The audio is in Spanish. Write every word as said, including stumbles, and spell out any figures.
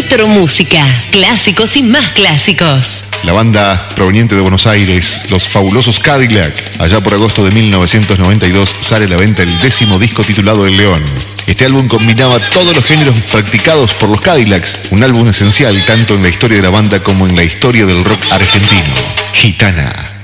Electromúsica, clásicos y más clásicos. La banda proveniente de Buenos Aires, Los Fabulosos Cadillac, allá por agosto de mil novecientos noventa y dos sale a la venta el décimo disco titulado El León. Este álbum combinaba todos los géneros practicados por los Cadillacs, un álbum esencial tanto en la historia de la banda como en la historia del rock argentino. Gitana.